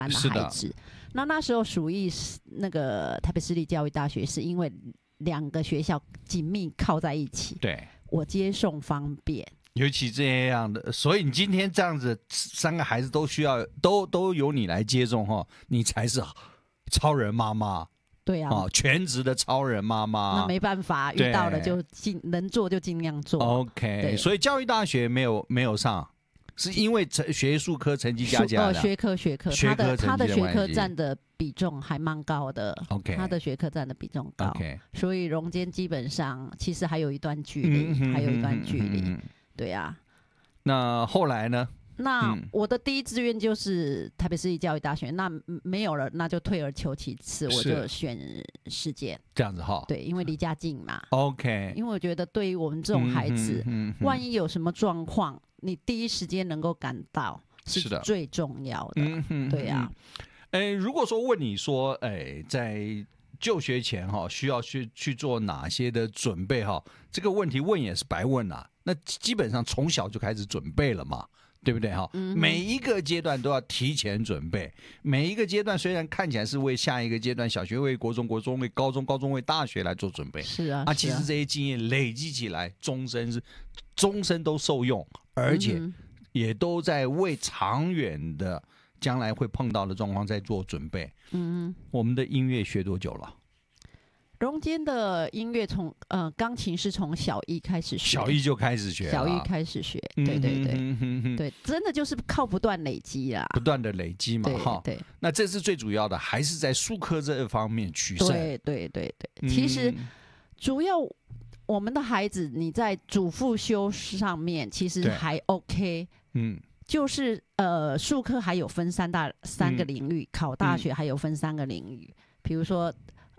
班的孩子。那时候属于那个台北市立教育大学，是因为2个学校紧密靠在一起， 对， 我接送方便。 尤其这样的，所以你今天这样子，3个孩子都需要都由你来接送哈，你才是超人妈妈。 对啊， 全职的超人妈妈。 那没办法，遇到了就能做就尽量做。 OK， 所以教育大学没有上，是因为学术科成绩加起来的。 学科，他的学科占的比重还蛮高的。 OK， 他的学科占的比重高。 OK， 所以荣坚基本上其实还有一段距离，对啊。 那后来呢？ 那我的第一志愿就是台北市立教育大学，那没有了，那就退而求其次，我就选实践。 这样子哈。 对，因为离家近嘛。 OK。 因为我觉得对于我们这种孩子，万一有什么状况，你第一时间能够赶到是最重要的。对啊。 如果说问你说，在就学前需要去做哪些的准备这个问题问也是白问啊。那基本上从小就开始准备了嘛。对不对每一个阶段都要提前准备，每一个阶段虽然看起来是为下一个阶段，小学为国中，国中为高中，高中为大学来做准备， 是啊， 其实这些经验累积起来，终身都受用，而且也都在为长远的将来会碰到的状况在做准备。我们的音乐学多久了？ 荣坚的音乐钢琴是从小一开始学， 小一就开始学， 对，真的就是靠不断累积啦， 不断的累积嘛， 对。 那这是最主要的，还是在术科这方面取胜。 对。其实主要我们的孩子，你在主副修上面其实还 OK，就是术科还有分三个领域，考大学还有分3个领域，比如说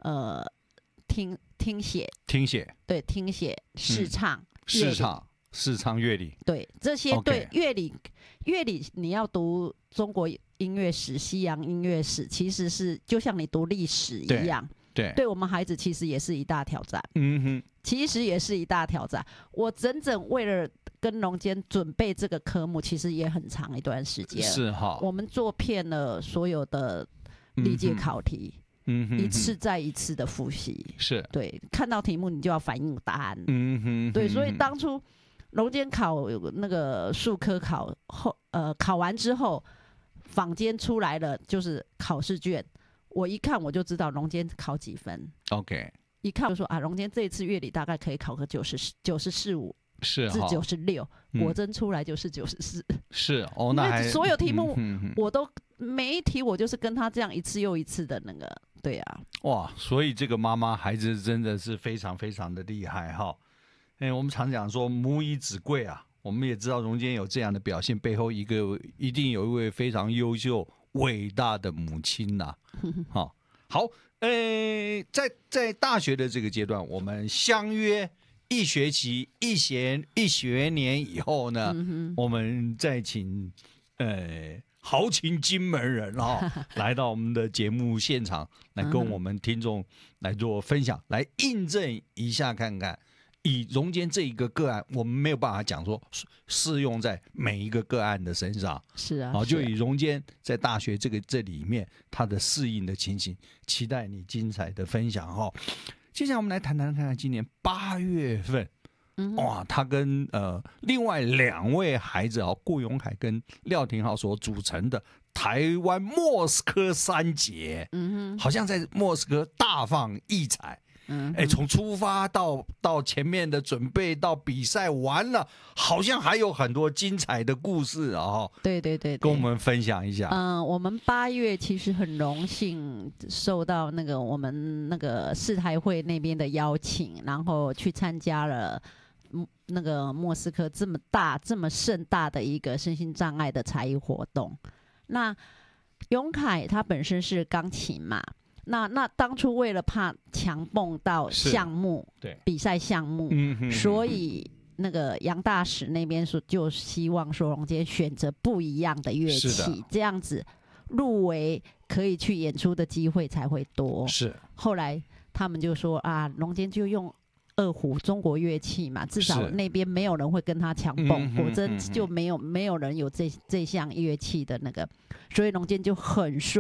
听写，对，听写、视唱、 乐理， 对，这些对乐理你要读中国音乐史、西洋音乐史，其实是就像你读历史一样，对我们孩子其实也是一大挑战。其实也是一大挑战。我整整为了跟荣坚准备这个科目，其实也很长一段时间。 是哈，我们做遍了所有的历届考题。一次再一次的复习，是对，看到题目你就要反映答案，对，所以当初荣坚考那个术科考完之后，坊间出来了就是考试卷，我一看我就知道荣坚考几分 ，OK， 一看就说荣坚这一次乐理大概可以考个94.5。是96，果真出来就是94。是哦，那还所有题目我都每一题我就是跟他这样一次又一次的那个，对啊。 哇，所以这个妈妈孩子真的是非常非常的厉害哈。我们常讲说母以子贵啊，我们也知道荣坚有这样的表现，背后一定有一位非常优秀伟大的母亲呐。好，在大学的这个阶段，我们相约。一学期一学年以后呢，我们再请豪情金门人来到我们的节目现场，来跟我们听众来做分享，来印证一下看看。以荣坚这一个个案，我们没有办法讲说适用在每一个个案的身上。 是啊， 就以荣坚在大学这里面他的适应的情形，期待你精彩的分享接下来我们来谈谈看看今年8月份，哇，他跟另外2位孩子顾永凯跟廖廷浩所组成的台湾莫斯科3杰，好像在莫斯科大放异彩。从出发到前面的准备到比赛完了，好像还有很多精彩的故事对， 跟我们分享一下。 我们8月其实很荣幸受到我们那个世台会那边的邀请，然后去参加了那个莫斯科这么盛大的一个身心障碍的才艺活动。那永凯他本身是钢琴嘛。那当初为了怕强蹦到项目，比赛项目，所以那个杨大使那边就希望说荣坚选择不一样的乐器，这样子入围可以去演出的机会才会多。是，后来他们就说荣坚就用2胡中国乐器嘛，至少那边没有人会跟他强蹦，果真就没有人有这项乐器的那个，所以荣坚就很顺。